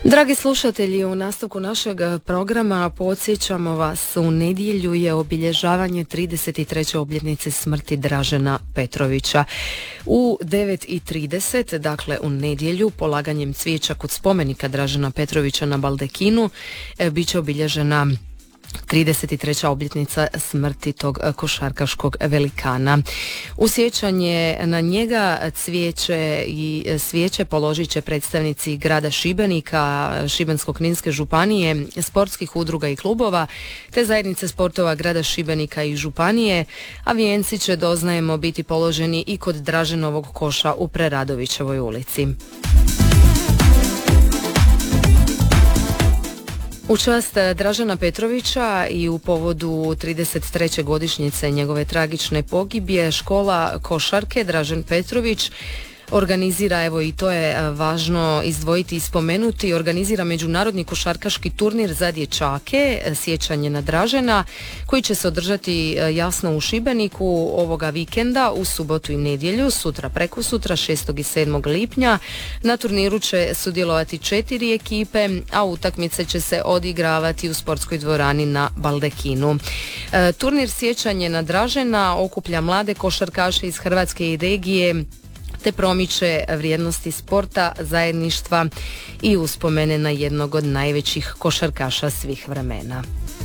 Dragi slušatelji, u nastavku našeg programa podsjećamo vas, u nedjelju je obilježavanje 33. obljetnice smrti Dražena Petrovića. U 9:30, dakle u nedjelju, polaganjem cvijeća kod spomenika Dražena Petrovića na Baldekinu, bit će obilježena 33. obljetnica smrti tog košarkaškog velikana. U sjećanje na njega svijeće položit će predstavnici grada Šibenika, Šibensko-kninske županije, sportskih udruga i klubova, te zajednice sportova grada Šibenika i županije, a vijenci će, doznajemo, biti položeni i kod Draženovog koša u Preradovićevoj ulici. U čast Dražena Petrovića i u povodu 33. godišnjice njegove tragične pogibije, škola košarke Dražen Petrović organizira, evo i to je važno izdvojiti i spomenuti, organizira međunarodni košarkaški turnir za dječake, sjećanje na Dražena, koji će se održati jasno u Šibeniku ovoga vikenda, u subotu i nedjelju, sutra prekosutra 6. i 7. lipnja. Na turniru će sudjelovati 4 ekipe, a utakmice će se odigravati u sportskoj dvorani na Baldekinu. Turnir sjećanje na Dražena okuplja mlade košarkaše iz Hrvatske i regije, te promiče vrijednosti sporta, zajedništva i uspomene na jednog od najvećih košarkaša svih vremena.